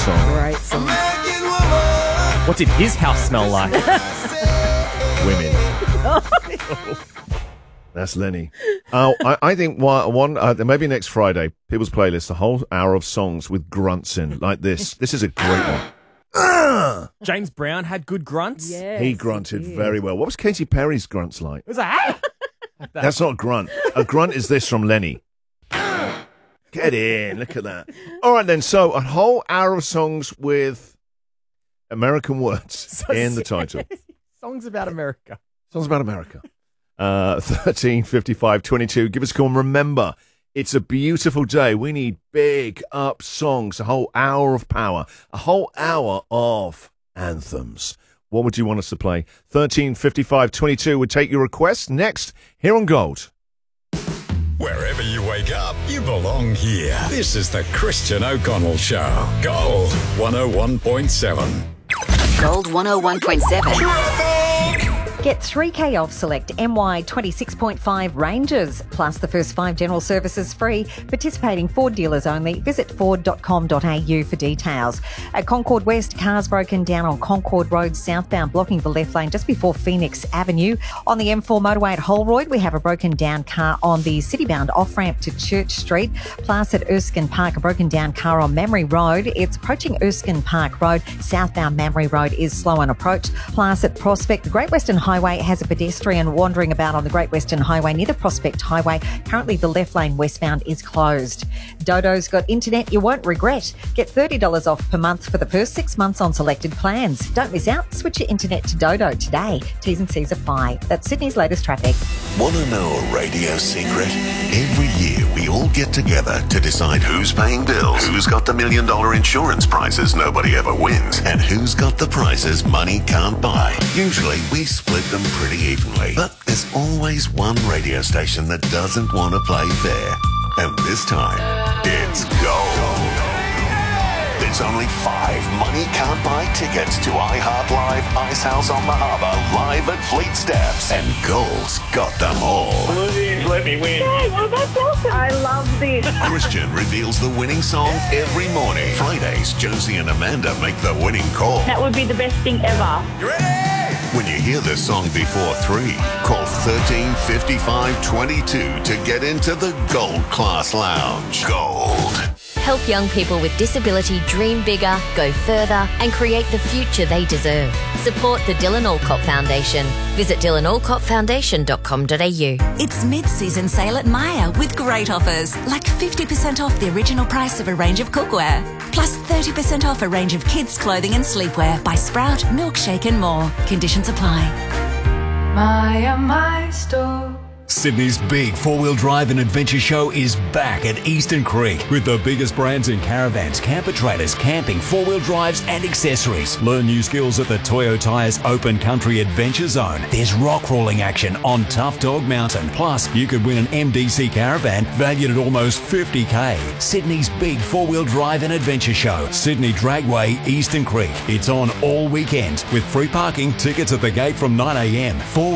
Great song. What did his house smell like? Women. That's Lenny. I think maybe next Friday, People's Playlist, a whole hour of songs with grunts in, like this. This is a great one. James Brown had good grunts. Yes, He grunted very well. What was Katy Perry's grunts like? It was like That's not a grunt. A grunt is this from Lenny. Get in. Look at that. All right, then. So a whole hour of songs with American words in the title. songs about America. Songs about America. 13 55 22. Give us a call. And remember, it's a beautiful day. We need big up songs. A whole hour of power. A whole hour of anthems. What would you want us to play? 13 55 22 would take your request. Next, here on Gold. Wherever you wake up, you belong here. This is the Christian O'Connell Show. Gold 101.7. Gold 101.7. Get 3K off select MY 26.5 Rangers, plus the first 5 general services free. Participating Ford dealers only. Visit ford.com.au for details. At Concord West, cars broken down on Concord Road southbound, blocking the left lane just before Phoenix Avenue. On the M4 motorway at Holroyd, we have a broken down car on the city-bound off-ramp to Church Street. Plus at Erskine Park, a broken down car on Memory Road. It's approaching Erskine Park Road. Southbound Memory Road is slow on approach. Plus at Prospect, the Great Western Highway has a pedestrian wandering about on the Great Western Highway near the Prospect Highway. Currently, the left lane westbound is closed. Dodo's got internet you won't regret. Get $30 off per month for the first 6 months on selected plans. Don't miss out. Switch your internet to Dodo today. T's and C's apply. That's Sydney's latest traffic. Want to know a radio secret? Every year we all get together to decide who's paying bills, who's got the $1 million insurance prizes nobody ever wins, and who's got the prizes money can't buy. Usually we split them pretty evenly, but there's always one radio station that doesn't want to play fair. And this time, it's Gold. There's only 5 money can't buy tickets to iHeart Live, Ice House on the Harbour, live at Fleet Steps, and Gold's got them all. Please let me win. Oh, that's awesome. I love this. Christian reveals the winning song every morning. Fridays, Josie and Amanda make the winning call. That would be the best thing ever. You ready? When you hear this song before 3, call 13 55 22 to get into the Gold Class Lounge. Gold. Help young people with disability dream bigger, go further, and create the future they deserve. Support the Dylan Alcott Foundation. Visit dylanalcottfoundation.com.au. It's mid-season sale at Myer with great offers, like 50% off the original price of a range of cookware, plus 30% off a range of kids' clothing and sleepwear by Sprout, Milkshake and more. Conditions apply. Myer, my store. Sydney's big four-wheel drive and adventure show is back at Eastern Creek with the biggest brands in caravans, camper trailers, camping, four-wheel drives and accessories. Learn new skills at the Toyo Tyres Open Country Adventure Zone. There's rock crawling action on Tough Dog Mountain. Plus, you could win an MDC caravan valued at almost $50,000. Sydney's big four-wheel drive and adventure show. Sydney Dragway, Eastern Creek. It's on all weekends with free parking, tickets at the gate from 9 a.m.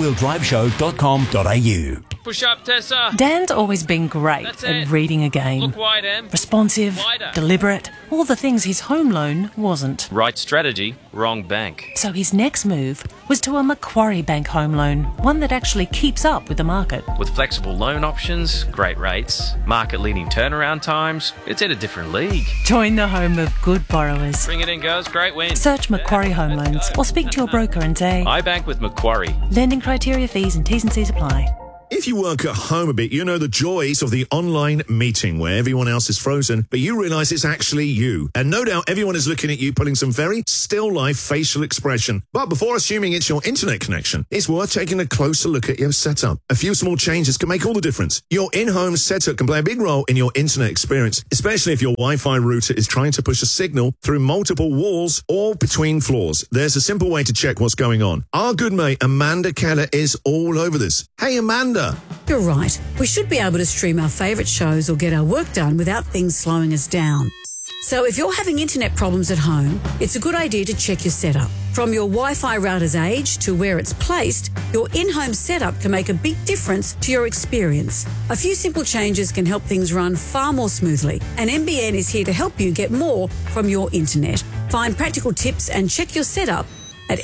fourwheeldriveshow.com.au. Push up, Tessa. Dan's always been great at reading a game. Look wide, Em. Responsive, Wider. deliberate, all the things his home loan wasn't. Right strategy, wrong bank. So his next move was to a Macquarie Bank home loan, one that actually keeps up with the market. With flexible loan options, great rates, market-leading turnaround times, it's in a different league. Join the home of good borrowers. Bring it in, girls. Great win. Search Macquarie Home Loans or speak to your broker and say, I bank with Macquarie. Lending criteria, fees and T's and C's apply. If you work at home a bit, you know the joys of the online meeting where everyone else is frozen, but you realise it's actually you. And no doubt everyone is looking at you putting some very still life facial expression. But before assuming it's your internet connection, it's worth taking a closer look at your setup. A few small changes can make all the difference. Your in-home setup can play a big role in your internet experience, especially if your Wi-Fi router is trying to push a signal through multiple walls or between floors. There's a simple way to check what's going on. Our good mate Amanda Keller is all over this. Hey Amanda! You're right. We should be able to stream our favourite shows or get our work done without things slowing us down. So if you're having internet problems at home, it's a good idea to check your setup. From your Wi-Fi router's age to where it's placed, your in-home setup can make a big difference to your experience. A few simple changes can help things run far more smoothly, and NBN is here to help you get more from your internet. Find practical tips and check your setup at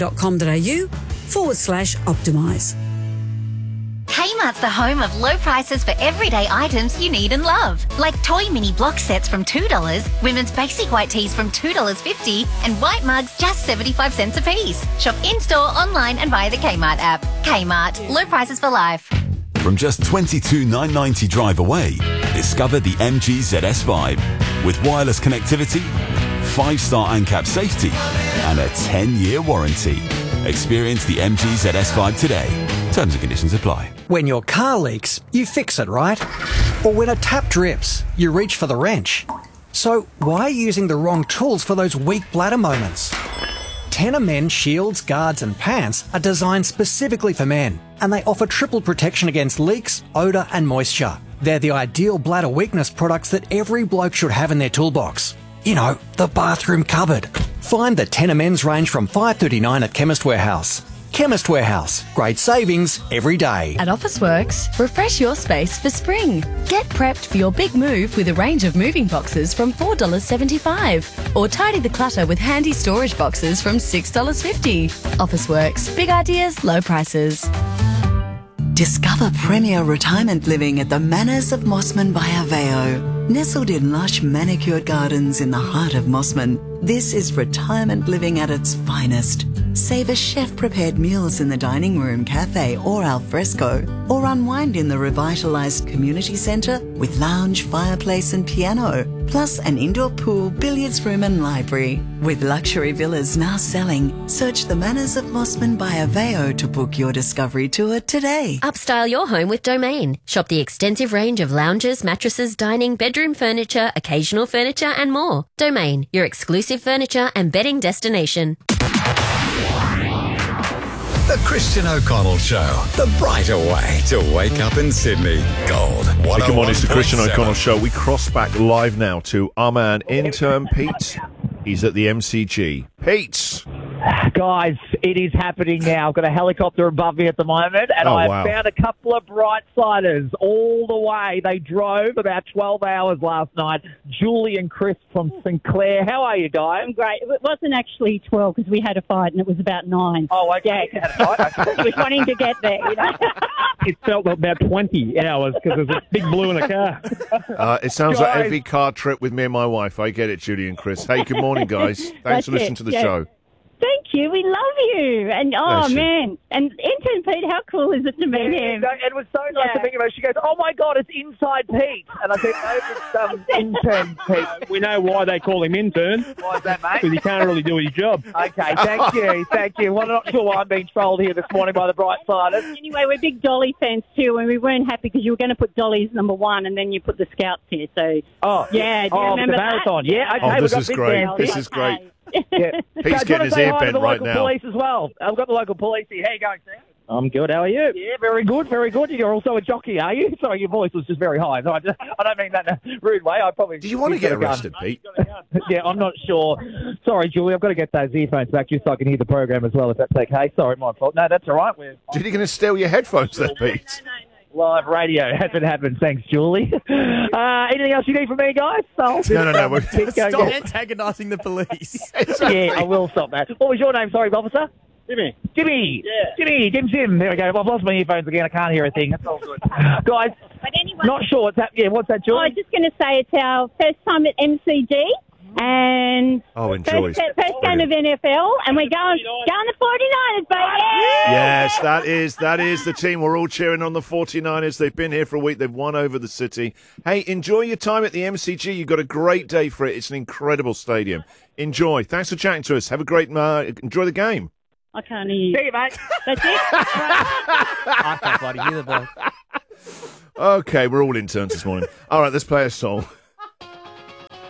nbn.com.au/optimise. Kmart's the home of low prices for everyday items you need and love. Like toy mini block sets from $2, women's basic white tees from $2.50, and white mugs just 75 cents a piece. Shop in-store, online and via the Kmart app. Kmart, low prices for life. From just $22,990 drive away, discover the MG ZS Vibe. With wireless connectivity, 5-star ANCAP safety, and a 10-year warranty. Experience the MG ZS Vibe today. Terms and conditions apply. When your car leaks, you fix it, right? Or when a tap drips, you reach for the wrench. So why are you using the wrong tools for those weak bladder moments? Tenor Men shields, guards and pants are designed specifically for men, and they offer triple protection against leaks, odour and moisture. They're the ideal bladder weakness products that every bloke should have in their toolbox. You know, the bathroom cupboard. Find the Tenor Men's range from $5.39 at Chemist Warehouse. Chemist Warehouse. Great savings every day. At Officeworks, refresh your space for spring. Get prepped for your big move with a range of moving boxes from $4.75. Or tidy the clutter with handy storage boxes from $6.50. Officeworks. Big ideas, low prices. Discover premier retirement living at the Manors of Mossman by Aveo. Nestled in lush manicured gardens in the heart of Mossman, this is retirement living at its finest. Savour chef-prepared meals in the dining room, cafe or al fresco, or unwind in the revitalised community centre with lounge, fireplace and piano, plus an indoor pool, billiards room and library. With luxury villas now selling, search the Manors of Mossman by Aveo to book your discovery tour today. Upstyle your home with Domain. Shop the extensive range of lounges, mattresses, dining, bedroom furniture, occasional furniture and more. Domain, your exclusive furniture and bedding destination. The Christian O'Connell Show, the brighter way to wake up in Sydney. Gold. Good morning, it's the Christian 101.7. O'Connell Show. We cross back live now to our man, intern Pete. He's at the MCG. Pete! Guys, it is happening now. I've got a helicopter above me at the moment, and I've found a couple of Brightsiders all the way. They drove about 12 hours last night. Julie and Chris from St Clair. How are you, guys? I'm great. It wasn't actually 12 because we had a fight, and it was about 9. Oh, okay. Yeah, we were wanting to get there, you know. It felt about 20 hours because there's a big blue in the car. It sounds like every car trip with me and my wife. I get it, Julie and Chris. Hey, good morning, guys. Thanks for listening to the show. Thank you. We love you. And, Bless you. Man. And intern Pete, how cool is it to meet him? It was so nice to meet him. She goes, oh, my God, it's Inside Pete. And I said, no, it's intern Pete. We know why they call him intern. Why is that, mate? Because he can't really do his job. Okay, thank you. Thank you. Well, I'm not sure why I'm being trolled here this morning by the Brightsiders. Anyway, we're big Dolly fans too, and we weren't happy because you were going to put Dolly's number 1 and then you put the Scouts here. So, yeah, do you remember the marathon. that? Yeah, okay. Oh, this we've got is big great. fans. This is great. Yeah. Pete's getting his ear bent right now. Police as well. I've got the local police here. How you going, Sam? I'm good. How are you? Yeah, very good, very good. You're also a jockey, are you? Sorry, your voice was just very high. No, I don't mean that in a rude way. I probably. Do you want to get arrested, Pete? Yeah, I'm not sure. Sorry, Julie, I've got to get those earphones back just so I can hear the program as well, if that's okay. Sorry, my fault. No, that's all right. Dude, you're going to steal your headphones there, Pete? Live radio hasn't happened. Thanks, Julie. Anything else you need from me, guys? No. Stop antagonising the police. Yeah, I will stop that. What was your name? Sorry, officer. Jimmy. Yeah. Jim. There we go. I've lost my earphones again. I can't hear a thing. That's all good. Guys, but anyway, not sure what's happening. Yeah, what's that, Julie? I was just going to say it's our first time at MCG. And enjoy. First game of NFL, and we're going the 49ers, baby! Yes, that is the team. We're all cheering on the 49ers. They've been here for a week. They've won over the city. Hey, enjoy your time at the MCG. You've got a great day for it. It's an incredible stadium. Enjoy. Thanks for chatting to us. Have a great enjoy the game. I can't hear you. See you, mate. That's it? I can't bloody hear the boy. Okay, we're all interns this morning. All right, let's play a song.